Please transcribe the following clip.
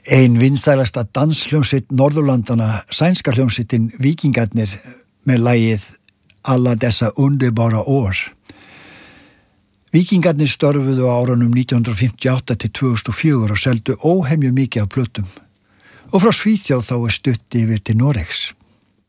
Ein vinsælasta danshljómsveit Norðurlandana, sænska hljómsveitin Víkingarnir með lagið Alla dessa underbara år. Víkingarnir störfuðu á árunum 1958 til 2004 og seldu óhemju mikið af plötum. Og frá Svíþjóð þá stutt yfir til Noregs.